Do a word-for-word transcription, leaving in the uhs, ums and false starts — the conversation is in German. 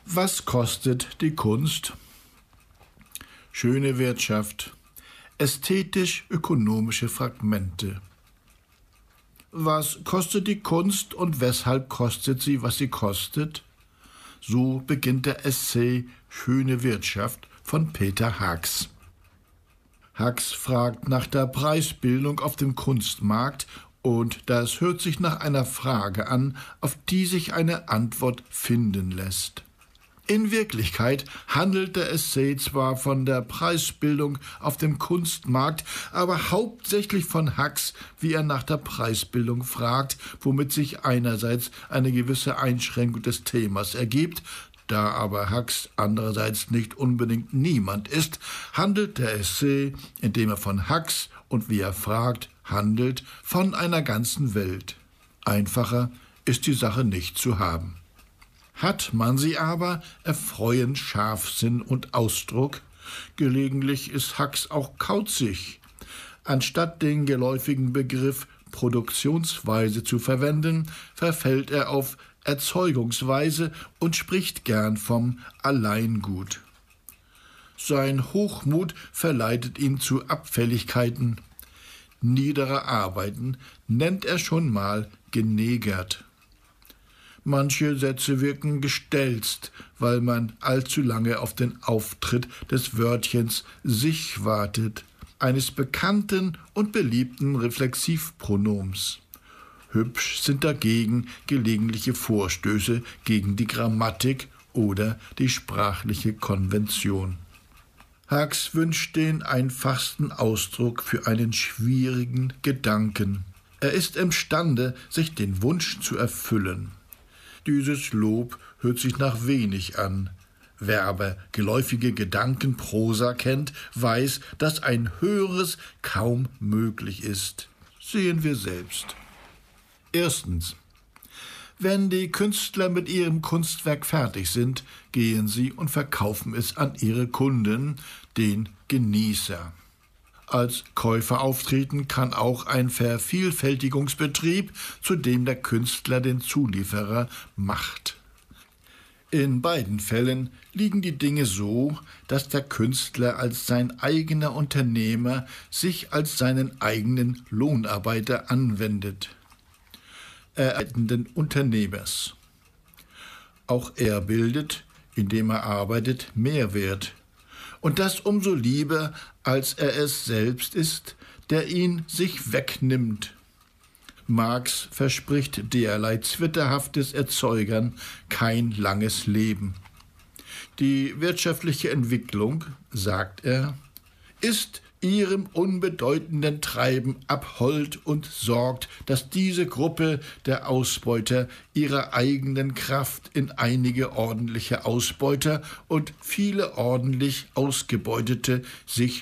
Was kostet die Kunst? Schöne Wirtschaft, ästhetisch-ökonomische Fragmente. Was kostet die Kunst und weshalb kostet sie, was sie kostet? So beginnt der Essay Schöne Wirtschaft von Peter Haags. Haags fragt nach der Preisbildung auf dem Kunstmarkt und das hört sich nach einer Frage an, auf die sich eine Antwort finden lässt. In Wirklichkeit handelt der Essay zwar von der Preisbildung auf dem Kunstmarkt, aber hauptsächlich von Haags, wie er nach der Preisbildung fragt, womit sich einerseits eine gewisse Einschränkung des Themas ergibt. Da aber Haags andererseits nicht unbedingt niemand ist, handelt der Essay, indem er von Haags und wie er fragt, handelt, von einer ganzen Welt. Einfacher ist die Sache nicht zu haben. Hat man sie aber, erfreuen Scharfsinn und Ausdruck. Gelegentlich ist Haags auch kauzig. Anstatt den geläufigen Begriff Produktionsweise zu verwenden, verfällt er auf Erzeugungsweise und spricht gern vom Alleingut. Sein Hochmut verleitet ihn zu Abfälligkeiten. Niedere Arbeiten nennt er schon mal genegert. Manche Sätze wirken gestelzt, weil man allzu lange auf den Auftritt des Wörtchens sich wartet, eines bekannten und beliebten Reflexivpronoms. Hübsch sind dagegen gelegentliche Vorstöße gegen die Grammatik oder die sprachliche Konvention. Haags wünscht den einfachsten Ausdruck für einen schwierigen Gedanken. Er ist imstande, sich den Wunsch zu erfüllen. Dieses Lob hört sich nach wenig an. Wer aber geläufige Gedankenprosa kennt, weiß, dass ein höheres kaum möglich ist. Sehen wir selbst. Erstens. Wenn die Künstler mit ihrem Kunstwerk fertig sind, gehen sie und verkaufen es an ihre Kunden, den Genießer. Als Käufer auftreten kann auch ein Vervielfältigungsbetrieb, zu dem der Künstler den Zulieferer macht. In beiden Fällen liegen die Dinge so, dass der Künstler als sein eigener Unternehmer sich als seinen eigenen Lohnarbeiter anwendet. Erhaltenden Unternehmers. Auch er bildet, indem er arbeitet, Mehrwert. Und das umso lieber, als er es selbst ist, der ihn sich wegnimmt. Marx verspricht derlei zwitterhaftes Erzeugern kein langes Leben. Die wirtschaftliche Entwicklung, sagt er, ist ihrem unbedeutenden Treiben abhold und sorgt, dass diese Gruppe der Ausbeuter ihrer eigenen Kraft in einige ordentliche Ausbeuter und viele ordentlich Ausgebeutete sich